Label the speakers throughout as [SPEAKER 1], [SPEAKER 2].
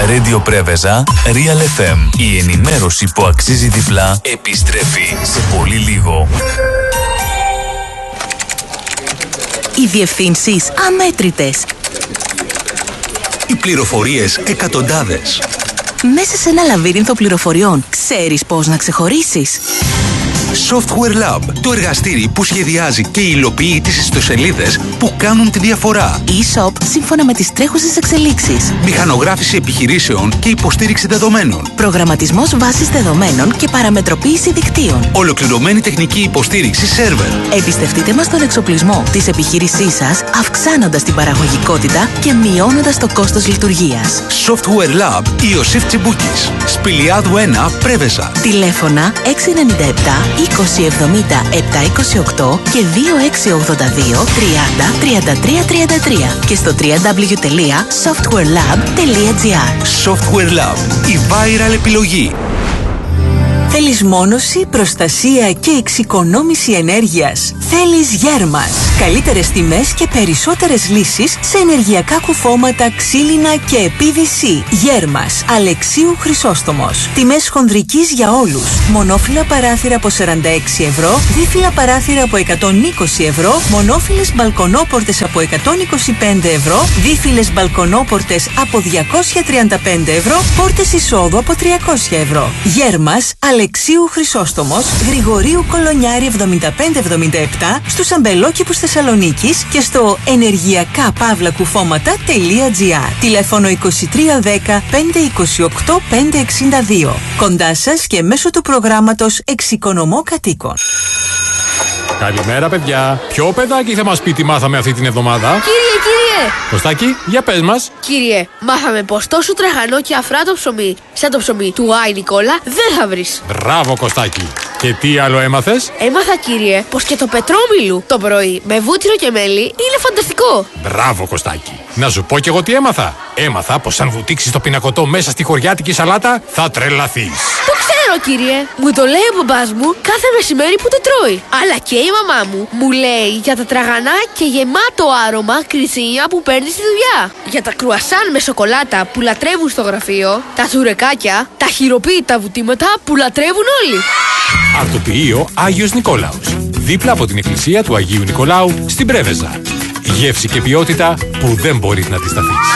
[SPEAKER 1] Radio Preveza, Real FM. Η ενημέρωση που αξίζει διπλά επιστρέφει σε πολύ λίγο.
[SPEAKER 2] Οι διευθύνσεις αμέτρητες.
[SPEAKER 3] Οι πληροφορίες εκατοντάδες.
[SPEAKER 2] Μέσα σε ένα λαβύρινθο πληροφοριών, ξέρεις πώς να ξεχωρίσεις?
[SPEAKER 3] Software Lab, το εργαστήρι που σχεδιάζει και υλοποιεί τις ιστοσελίδες που κάνουν τη διαφορά.
[SPEAKER 2] E-shop σύμφωνα με τις τρέχουσες εξελίξεις.
[SPEAKER 3] Μηχανογράφηση επιχειρήσεων και υποστήριξη δεδομένων.
[SPEAKER 2] Προγραμματισμός βάσης δεδομένων και παραμετροποίηση δικτύων.
[SPEAKER 3] Ολοκληρωμένη τεχνική υποστήριξη σερβερ.
[SPEAKER 2] Εμπιστευτείτε μας τον εξοπλισμό της επιχείρησής σας, αυξάνοντας την παραγωγικότητα και μειώνοντας το κόστος λειτουργίας.
[SPEAKER 3] Software Lab Ιωσήφ Τσιμπούκης. Σπηλιάδου 1, Πρέβεζα.
[SPEAKER 2] Τηλέφωνα 697 2070 728 και 2682 30 33 33 και στο www.softwarelab.gr.
[SPEAKER 3] Software Lab, η viral επιλογή.
[SPEAKER 4] Θέλεις μόνωση, προστασία και εξοικονόμηση ενέργειας? Θέλεις Γέρμας. Καλύτερες τιμές και περισσότερες λύσεις σε ενεργειακά κουφώματα, ξύλινα και PVC. Γέρμας. Αλεξίου Χρυσόστομος. Τιμές χονδρικής για όλους. Μονόφυλλα παράθυρα από 46 ευρώ, δίφυλλα παράθυρα από 120 ευρώ, μονόφυλλες μπαλκονόπορτες από 125 ευρώ, δίφυλλες μπαλκονόπορτες από 235 ευρώ, πόρτες εισόδου από 300 ευρώ. Γέρμας. Αλεξίου Χρυσόστομος, Γρηγορίου Κολονιάρη 7577, στους αμπελόκηπους Θεσσαλονίκης και στο ενεργειακά-κουφώματα.gr. Τηλέφωνο 2310 528 562. Κοντά σας και μέσω του προγράμματος Εξοικονομώ Κατοίκων.
[SPEAKER 5] Καλημέρα, παιδιά. Ποιο παιδάκι θα μας πει τι μάθαμε αυτή την εβδομάδα?
[SPEAKER 6] Κύριε!
[SPEAKER 5] Κωστάκη, για πες μας.
[SPEAKER 6] Κύριε, μάθαμε πως τόσο τραγανό και αφράτο ψωμί, σαν το ψωμί του Άι Νικόλα, δεν θα βρεις.
[SPEAKER 5] Μπράβο, Κωστάκη. Και τι άλλο έμαθες?
[SPEAKER 6] Έμαθα, κύριε, πως και το πετρόμιλου το πρωί με βούτυρο και μέλι είναι φανταστικό.
[SPEAKER 5] Μπράβο, Κωστάκη. Να σου πω κι εγώ τι έμαθα. Έμαθα πως αν βουτήξεις το πινακωτό μέσα στη χωριάτικη σαλάτα, θα τρελαθείς.
[SPEAKER 6] Το ξέρω, κύριε. Μου το λέει ο μπαμπάς μου κάθε μεσημέρι που το τρώει. Αλλά και η μαμά μου λέει για τα τραγανά και γεμάτο άρωμα κρυσίνια που παίρνει στη δουλειά. Για τα κρουασάν με σοκολάτα που λατρεύουν στο γραφείο. Τα ζουρεκάκια, τα χειροποίητα βουτήματα που λατρεύουν όλοι.
[SPEAKER 5] Αρτοποιείο Άγιος Νικόλαος. Δίπλα από την εκκλησία του Αγίου Νικολάου στην Πρέβεζα. Γεύση και ποιότητα που δεν μπορείς να αντισταθείς.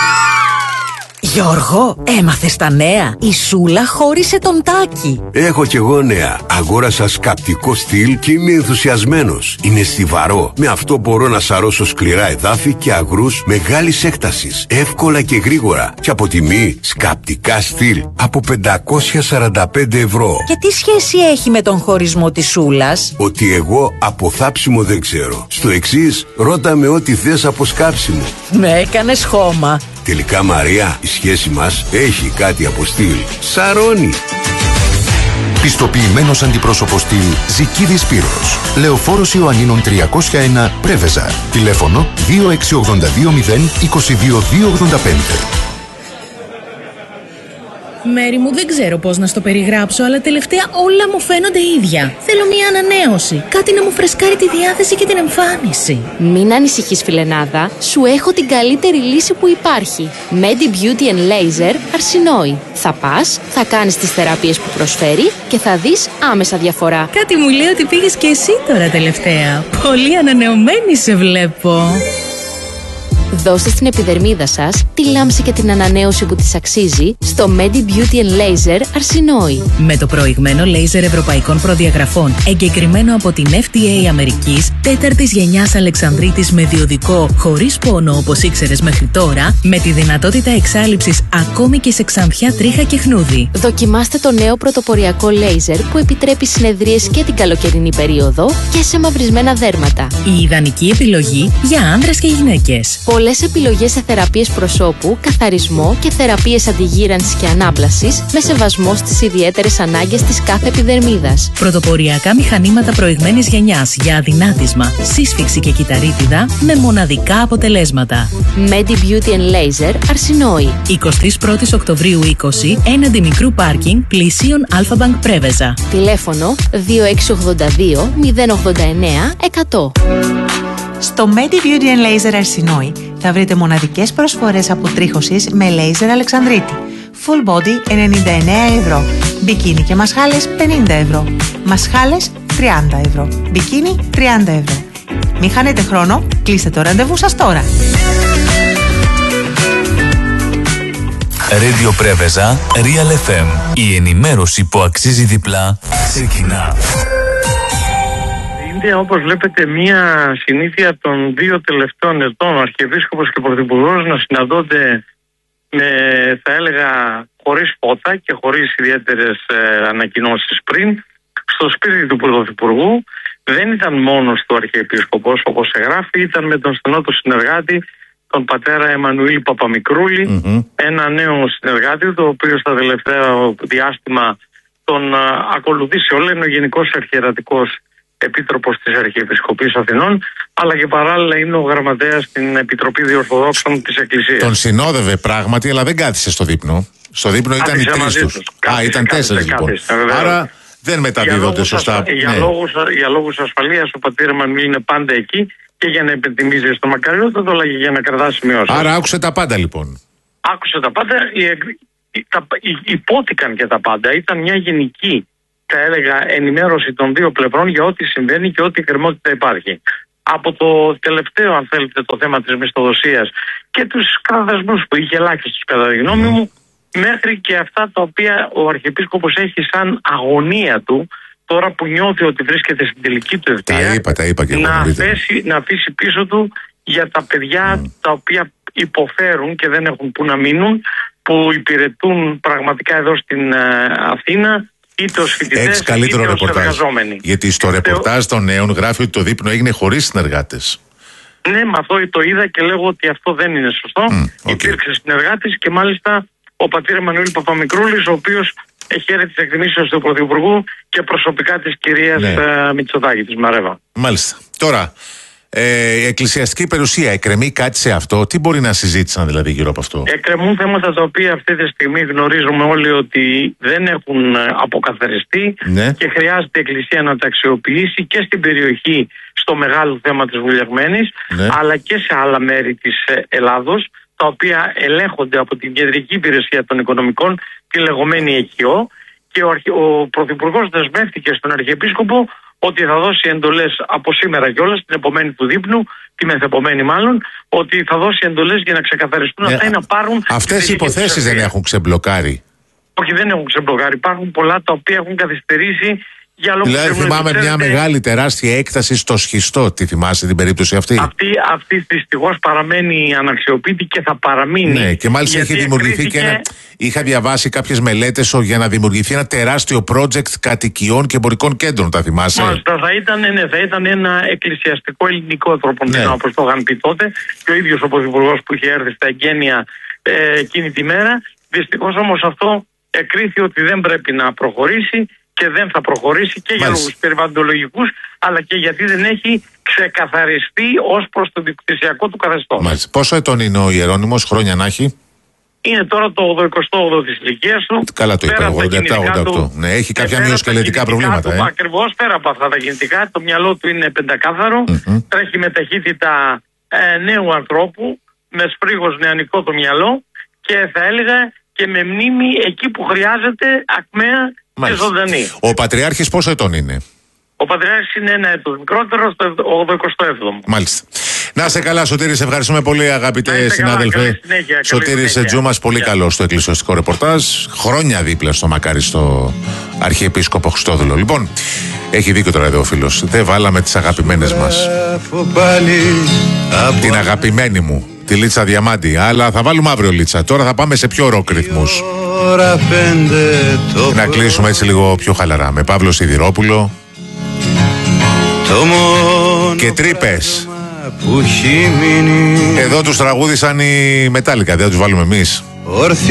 [SPEAKER 7] Γιώργο, έμαθες τα νέα? Η Σούλα χώρισε τον Τάκη.
[SPEAKER 8] Έχω κι εγώ νέα. Αγόρασα σκαπτικό στυλ και είμαι ενθουσιασμένος. Είναι στιβαρό. Με αυτό μπορώ να σαρώσω σκληρά εδάφη και αγρούς μεγάλης έκτασης. Εύκολα και γρήγορα. Και από τιμή σκαπτικά στυλ από 545 ευρώ.
[SPEAKER 7] Και τι σχέση έχει με τον χωρισμό της Σούλας?
[SPEAKER 8] Ότι εγώ από θάψιμο δεν ξέρω. Στο εξής, ρώτα με ό,τι θες από σκάψιμο.
[SPEAKER 7] Με έκανες χώμα.
[SPEAKER 8] Τελικά, Μαρία, η σχέση μας έχει κάτι από στυλ. Σαρώνει.
[SPEAKER 9] Πιστοποιημένος αντιπρόσωπος στυλ Ζικίδης Σπύρος. Λεωφόρος Ιωαννίνων 301 Πρέβεζα. Τηλέφωνο 2682 0 22 285.
[SPEAKER 10] Μέρη μου, δεν ξέρω πώς να στο περιγράψω, αλλά τελευταία όλα μου φαίνονται ίδια. Θέλω μια ανανέωση. Κάτι να μου φρεσκάρει τη διάθεση και την εμφάνιση.
[SPEAKER 11] Μην ανησυχείς, φιλενάδα. Σου έχω την καλύτερη λύση που υπάρχει. Medi Beauty and Laser Αρσινόη. Θα πας, θα κάνεις τις θεραπείες που προσφέρει και θα δεις άμεσα διαφορά.
[SPEAKER 10] Κάτι μου λέει ότι πήγες και εσύ τώρα τελευταία. Πολύ ανανεωμένη σε βλέπω.
[SPEAKER 11] Δώστε στην επιδερμίδα σας τη λάμψη και την ανανέωση που της αξίζει στο Medi Beauty and Laser Αρσινόη.
[SPEAKER 10] Με το προηγμένο λέιζερ ευρωπαϊκών προδιαγραφών, εγκεκριμένο από την FDA Αμερικής, 4ης γενιάς Αλεξανδρίτης με διοδικό, χωρίς πόνο όπως ήξερες μέχρι τώρα, με τη δυνατότητα εξάλειψης ακόμη και σε ξανθιά, τρίχα και χνούδι.
[SPEAKER 11] Δοκιμάστε το νέο πρωτοποριακό λέιζερ που επιτρέπει συνεδρίες και την καλοκαιρινή περίοδο και σε μαυρισμένα δέρματα.
[SPEAKER 10] Η ιδανική επιλογή για άνδρες και γυναίκες.
[SPEAKER 11] Πολλές επιλογές σε θεραπείες προσώπου, καθαρισμό και θεραπείες αντιγύρανσης και ανάπλασης με σεβασμό στις ιδιαίτερες ανάγκες της κάθε επιδερμίδας.
[SPEAKER 10] Πρωτοποριακά μηχανήματα προηγμένης γενιάς για αδυνάτισμα, σύσφυξη και κυταρίτιδα με μοναδικά αποτελέσματα.
[SPEAKER 11] Medi Beauty and Laser Αρσινόη.
[SPEAKER 10] 21 Οκτωβρίου 20, έναντι μικρού πάρκινγκ πλησίων Αλφα-Bank Πρέβεζα.
[SPEAKER 11] Τηλέφωνο 2682 089 100.
[SPEAKER 12] Στο Medi Beauty and Laser Αρσινόη θα βρείτε μοναδικές προσφορές αποτρίχωσης με λέιζερ Αλεξανδρίτη. Full body 99 ευρώ. Μπικίνι και μασχάλες 50 ευρώ. Μασχάλες 30 ευρώ. Μπικίνι 30 ευρώ. Μην χάνετε χρόνο, κλείστε το ραντεβού σας τώρα.
[SPEAKER 1] Radio Πρέβεζα, Real FM. Η ενημέρωση που αξίζει διπλά ξεκινά.
[SPEAKER 13] Είναι, όπως βλέπετε, μια συνήθεια των δύο τελευταίων ετών, ο Αρχιεπίσκοπος και ο Πρωθυπουργός να συναντώνται με, θα έλεγα, χωρίς φώτα και χωρίς ιδιαίτερες ανακοινώσεις πριν, στο σπίτι του Πρωθυπουργού. Δεν ήταν μόνος του Αρχιεπίσκοπος, όπως εγγράφει, ήταν με τον στενό του συνεργάτη, τον πατέρα Εμμανουήλ Παπαμικρούλη, ένα νέο συνεργάτη, το οποίο στα τελευταία διάστημα τον ακολουθήσει όλο, είναι ο Γενικός Αρχιερατικός Επίτροπος της Αρχιεπισκοπής Αθηνών, αλλά και παράλληλα είναι ο γραμματέας στην Επιτροπή Διορθοδόξων της Εκκλησίας.
[SPEAKER 14] Τον συνόδευε πράγματι, αλλά δεν κάθισε στο δείπνο. Στο δείπνο ήταν οι τρεις τους. Ήταν τέσσερις λοιπόν. Άρα δεν μεταδίδονται σωστά.
[SPEAKER 13] Για λόγους ασφαλείας ο πατήρ Εμμανουήλ είναι πάντα εκεί και για να υπενθυμίζει στο μακαριότατο, αλλά και για να κρατά σημειώσεις.
[SPEAKER 14] Άρα άκουσε τα πάντα λοιπόν.
[SPEAKER 13] Άκουσε τα πάντα, υπόθηκαν και τα πάντα. Ήταν μια γενική, θα έλεγα, ενημέρωση των δύο πλευρών για ό,τι συμβαίνει και ό,τι εκκρεμότητα υπάρχει. Από το τελευταίο, αν θέλετε, το θέμα της μισθοδοσίας και τους κραδασμούς που είχε ελάχιστους κατά τη γνώμη μου, μέχρι και αυτά τα οποία ο Αρχιεπίσκοπος έχει σαν αγωνία του, τώρα που νιώθει ότι βρίσκεται στην τελική του ευθεία,
[SPEAKER 14] τα είπα και
[SPEAKER 13] να αφήσει πίσω του για τα παιδιά τα οποία υποφέρουν και δεν έχουν που να μείνουν, που υπηρετούν πραγματικά εδώ στην Αθήνα, είτε ως φοιτητές είτε ως εργαζόμενοι.
[SPEAKER 14] Γιατί στο ρεπορτάζ των νέων γράφει ότι το δείπνο έγινε χωρίς συνεργάτες.
[SPEAKER 13] Ναι, με αυτό το είδα και λέγω ότι αυτό δεν είναι σωστό. Υπήρξε συνεργάτης και μάλιστα ο πατήρ Εμμανουήλ Παπαμικρούλης, ο οποίος χαίρε τις εκτιμήσεις του Πρωθυπουργού και προσωπικά της κυρίας Μητσοτάκη, της Μαρέβα.
[SPEAKER 14] Μάλιστα. Τώρα, η εκκλησιαστική περιουσία, εκκρεμεί κάτι σε αυτό? Τι μπορεί να συζήτησαν δηλαδή γύρω από αυτό?
[SPEAKER 13] Εκκρεμούν θέματα τα οποία αυτή τη στιγμή γνωρίζουμε όλοι ότι δεν έχουν αποκαθαριστεί και χρειάζεται η Εκκλησία να τα αξιοποιήσει και στην περιοχή, στο μεγάλο θέμα της Βουλιαγμένης, αλλά και σε άλλα μέρη της Ελλάδος, τα οποία ελέγχονται από την Κεντρική Υπηρεσία των Οικονομικών, τη λεγόμενη ΕΚΙΟ, και ο Πρωθυπουργός δεσμεύτηκε στον Αρχιεπίσκοπο ότι θα δώσει εντολές από σήμερα κιόλας, την επομένη του δείπνου, τη μεθεπομένη μάλλον, ότι θα δώσει εντολές για να ξεκαθαριστούν αυτά ή να πάρουν.
[SPEAKER 14] Αυτές οι υποθέσεις δεν έχουν ξεμπλοκάρει?
[SPEAKER 13] Όχι, δεν έχουν ξεμπλοκάρει. Υπάρχουν πολλά τα οποία έχουν καθυστερήσει.
[SPEAKER 14] Δηλαδή θυμάμαι μια μεγάλη τεράστια έκταση στο Σχιστό. Τι θυμάσαι την περίπτωση αυτή?
[SPEAKER 13] Αυτή δυστυχώς παραμένει αναξιοποιητή και θα παραμείνει.
[SPEAKER 14] Ναι, και μάλιστα έχει δημιουργηθεί και είχα διαβάσει κάποιες μελέτες για να δημιουργηθεί ένα τεράστιο project κατοικιών και εμπορικών κέντρων. Τα θυμάσαι?
[SPEAKER 13] Μάλιστα, θα ήταν ένα εκκλησιαστικό ελληνικό τρόπο, όπως το είχαν πει τότε, και ο ίδιος ο Πρωθυπουργός που είχε έρθει στα εγγένεια εκείνη τη μέρα. Δυστυχώς όμως αυτό εκκρίθη ότι δεν πρέπει να προχωρήσει. Και δεν θα προχωρήσει και για λόγους περιβαλλοντολογικούς, αλλά και γιατί δεν έχει ξεκαθαριστεί ως προς το δικτυσιακό του καθεστώς.
[SPEAKER 14] Πόσο ετών είναι ο Ιερώνυμος, χρόνια να έχει?
[SPEAKER 13] Είναι τώρα το 88 της ηλικίας του.
[SPEAKER 14] Καλά το είπα, 87-88. Ναι, έχει κάποια μυοσκελετικά προβλήματα.
[SPEAKER 13] Ακριβώς, πέρα από αυτά τα γεννητικά, το μυαλό του είναι πεντακάθαρο, τρέχει με ταχύτητα νέου ανθρώπου, με σφρίγος νεανικό το μυαλό και θα έλεγα και με μνήμη εκεί που χρειάζεται, ακμαία και ζωντανή.
[SPEAKER 14] Ο Πατριάρχης πόσο ετών είναι?
[SPEAKER 13] Ο Πατριάρχης είναι ένα έτος μικρότερο, στο 87ο.
[SPEAKER 14] Μάλιστα. Να είσαι καλά, Σωτήρη, σε ευχαριστούμε πολύ, αγαπητέ συνάδελφε. Σωτήρης Τζούμας, πολύ καλό στο εκκλησιαστικό ρεπορτάζ. Χρόνια δίπλα στο μακάρι στο Αρχιεπίσκοπο Χριστόδουλο. Λοιπόν, έχει δίκιο τώρα εδώ ο φίλος. Δεν βάλαμε τις αγαπημένες μας. Την αγαπημένη μου, τη Λίτσα Διαμάντη. Αλλά θα βάλουμε αύριο Λίτσα. Τώρα θα πάμε σε πιο ροκ ρυθμούς. Να κλείσουμε έτσι λίγο πιο χαλαρά με Παύλο Σιδηρόπουλο και Τρύπες. Εδώ τους τραγούδισαν οι Μετάλλικα, δεν θα τους βάλουμε εμείς.